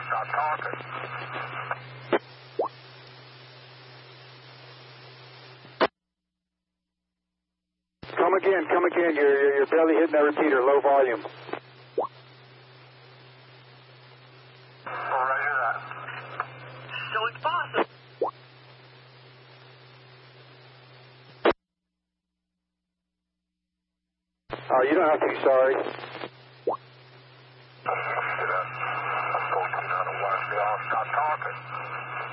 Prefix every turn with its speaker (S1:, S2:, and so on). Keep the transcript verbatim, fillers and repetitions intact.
S1: Stop talking.
S2: Come again, come again. You're, you're, you're barely hitting that repeater, low volume.
S1: Oh, right here, that. So it's possible.
S2: Oh, you don't have to be sorry.
S1: I'm supposed to be on the one. Stop talking.